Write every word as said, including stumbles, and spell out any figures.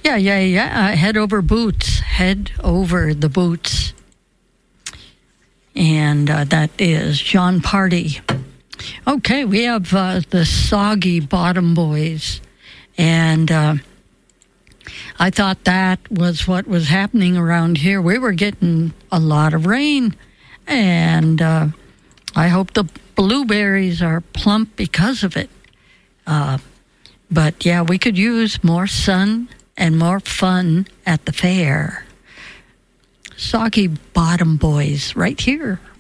Yeah, yeah, yeah. Uh, head over boots. Head over the boots. And uh, that is Jon Pardi. Okay, we have uh, the Soggy Bottom Boys. And uh, I thought that was what was happening around here. We were getting a lot of rain. And uh, I hope the blueberries are plump because of it. Uh, but yeah, we could use more sun and more fun at the fair. Soggy Bottom Boys right here.